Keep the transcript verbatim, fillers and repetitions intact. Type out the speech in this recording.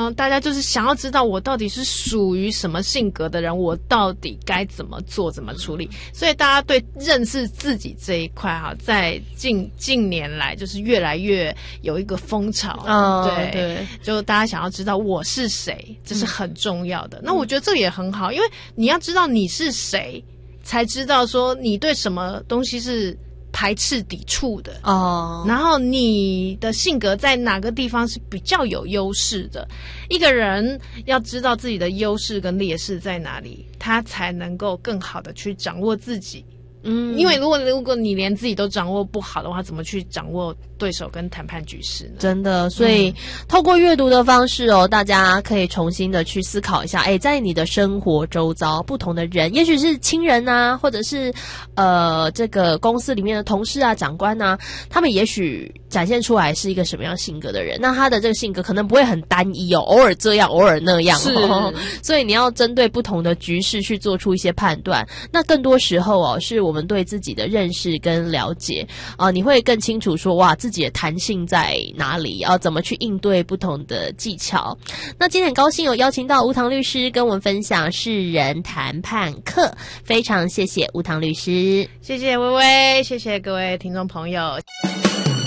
呢，大家就是想要知道我到底是属于什么性格的人，我到底该怎么做怎么处理。所以大家对认识自己这一块哈，在近近年来就是越来越有一个风潮。 哦， 对对， 就大家想要知道我是谁，这是很重要的。嗯、那我觉得这也很好，因为你要知道你是谁，才知道说你对什么东西是排斥抵触的哦， 然后你的性格在哪个地方是比较有优势的。一个人要知道自己的优势跟劣势在哪里，他才能够更好的去掌握自己。嗯，因为如果如果你连自己都掌握不好的话，怎么去掌握对手跟谈判局势呢？ 真的，所以、嗯、透过阅读的方式哦，大家可以重新的去思考一下，哎，在你的生活周遭不同的人，也许是亲人啊，或者是呃这个公司里面的同事啊、长官啊，他们也许展现出来是一个什么样性格的人，那他的这个性格可能不会很单一哦，偶尔这样，偶尔那样哦，所以你要针对不同的局势去做出一些判断。那更多时候哦，是我们对自己的认识跟了解啊、呃，你会更清楚说哇，自己的弹性在哪里，要怎么去应对不同的技巧。那今天很高兴有邀请到吴唐律师跟我们分享识人谈判课，非常谢谢吴唐律师， 谢谢薇薇，谢谢各位听众朋友。